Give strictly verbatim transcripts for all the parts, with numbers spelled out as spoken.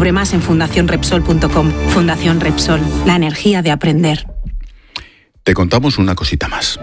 Descubre más en fundación repsol punto com. Fundación Repsol, la energía de aprender. Te contamos una cosita más.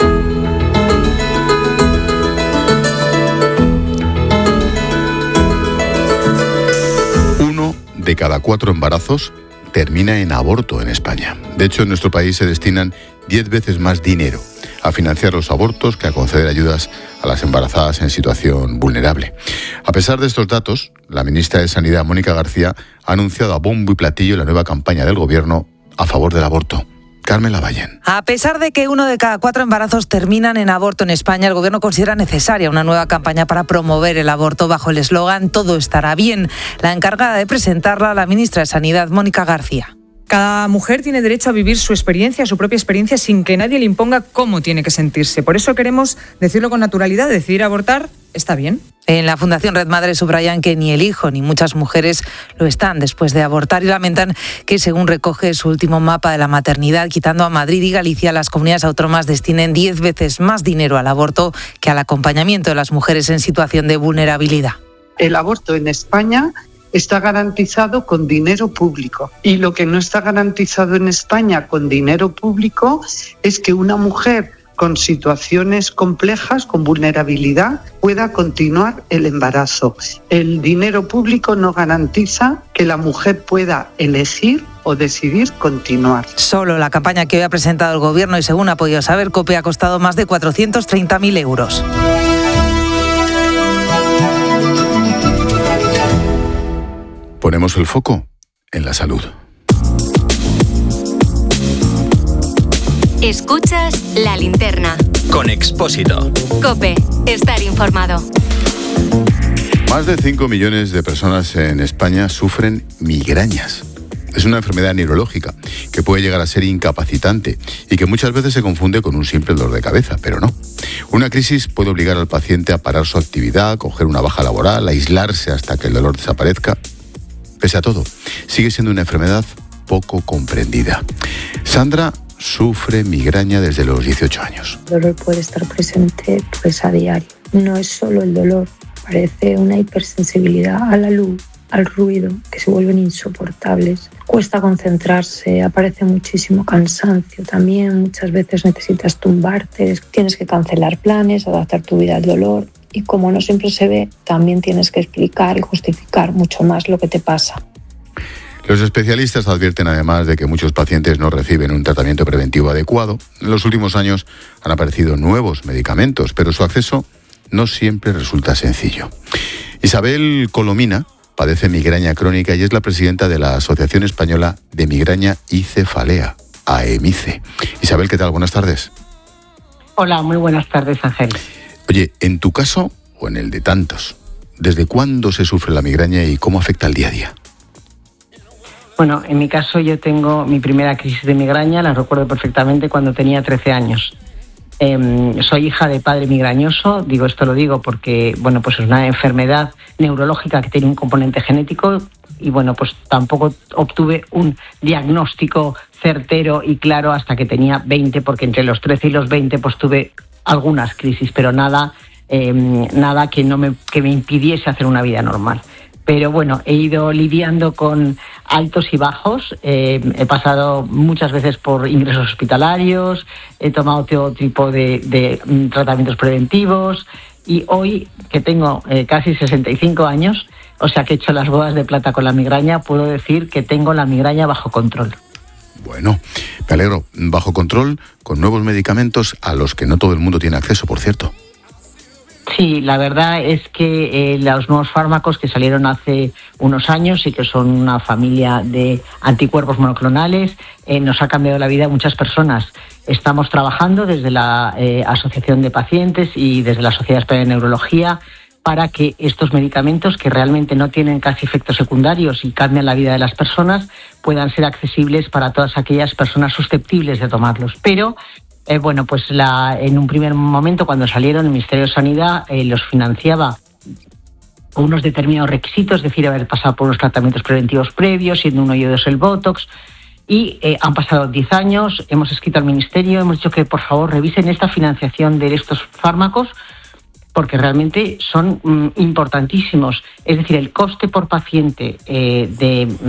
Uno de cada cuatro embarazos termina en aborto en España. De hecho, en nuestro país se destinan diez veces más dinero a financiar los abortos que a conceder ayudas a las embarazadas en situación vulnerable. A pesar de estos datos, la ministra de Sanidad, Mónica García, ha anunciado a bombo y platillo la nueva campaña del Gobierno a favor del aborto. Carmen Lavallén. A pesar de que uno de cada cuatro embarazos terminan en aborto en España, el Gobierno considera necesaria una nueva campaña para promover el aborto bajo el eslogan «Todo estará bien». La encargada de presentarla, la ministra de Sanidad, Mónica García. Cada mujer tiene derecho a vivir su experiencia, su propia experiencia, sin que nadie le imponga cómo tiene que sentirse. Por eso queremos decirlo con naturalidad, decidir abortar está bien. En la Fundación Red Madre subrayan que ni el hijo ni muchas mujeres lo están después de abortar y lamentan que, según recoge su último mapa de la maternidad, quitando a Madrid y Galicia, las comunidades autónomas destinen diez veces más dinero al aborto que al acompañamiento de las mujeres en situación de vulnerabilidad. El aborto en España está garantizado con dinero público. Y lo que no está garantizado en España con dinero público es que una mujer con situaciones complejas, con vulnerabilidad, pueda continuar el embarazo. El dinero público no garantiza que la mujer pueda elegir o decidir continuar. Solo la campaña que hoy ha presentado el Gobierno y, según ha podido saber COPE, ha costado más de cuatrocientos treinta mil euros. Ponemos el foco en la salud. Escuchas La Linterna. Con Expósito. COPE. Estar informado. Más de cinco millones de personas en España sufren migrañas. Es una enfermedad neurológica que puede llegar a ser incapacitante y que muchas veces se confunde con un simple dolor de cabeza, pero no. Una crisis puede obligar al paciente a parar su actividad, coger una baja laboral, aislarse hasta que el dolor desaparezca. Pese a todo, sigue siendo una enfermedad poco comprendida. Sandra sufre migraña desde los dieciocho años. El dolor puede estar presente pues, a diario. No es solo el dolor, parece una hipersensibilidad a la luz, al ruido, que se vuelven insoportables. Cuesta concentrarse, aparece muchísimo cansancio también. Muchas veces necesitas tumbarte, tienes que cancelar planes, adaptar tu vida al dolor. Y como no siempre se ve, también tienes que explicar y justificar mucho más lo que te pasa. Los especialistas advierten además de que muchos pacientes no reciben un tratamiento preventivo adecuado. En los últimos años han aparecido nuevos medicamentos, pero su acceso no siempre resulta sencillo. Isabel Colomina padece migraña crónica y es la presidenta de la Asociación Española de Migraña y Cefalea, AEMICE. Isabel, ¿qué tal? Buenas tardes. Hola, muy buenas tardes, Ángel. Oye, en tu caso o en el de tantos, ¿desde cuándo se sufre la migraña y cómo afecta al día a día? Bueno, en mi caso yo tengo mi primera crisis de migraña, la recuerdo perfectamente cuando tenía trece años. Eh, soy hija de padre migrañoso, digo esto lo digo porque bueno, pues es una enfermedad neurológica que tiene un componente genético y bueno, pues tampoco obtuve un diagnóstico certero y claro hasta que tenía veinte, porque entre los trece y los veinte pues tuve algunas crisis, pero nada, eh, nada que no me, que me impidiese hacer una vida normal. Pero bueno, he ido lidiando con altos y bajos, eh, he pasado muchas veces por ingresos hospitalarios, he tomado todo tipo de, de um, tratamientos preventivos y hoy, que tengo eh, casi sesenta y cinco años, o sea que he hecho las bodas de plata con la migraña, puedo decir que tengo la migraña bajo control. Bueno, me alegro. Bajo control, con nuevos medicamentos a los que no todo el mundo tiene acceso, por cierto. Sí, la verdad es que eh, los nuevos fármacos que salieron hace unos años y que son una familia de anticuerpos monoclonales eh, nos ha cambiado la vida a muchas personas. Estamos trabajando desde la eh, Asociación de Pacientes y desde la Sociedad Española de Neurología para que estos medicamentos, que realmente no tienen casi efectos secundarios y cambian la vida de las personas, puedan ser accesibles para todas aquellas personas susceptibles de tomarlos. Pero Eh, bueno, pues la, en un primer momento, cuando salieron, el Ministerio de Sanidad eh, los financiaba con unos determinados requisitos, es decir, haber pasado por unos tratamientos preventivos previos, siendo uno y dos el Botox, y eh, han pasado diez años, hemos escrito al Ministerio, hemos dicho que por favor revisen esta financiación de estos fármacos, porque realmente son mm, importantísimos. Es decir, el coste por paciente eh, de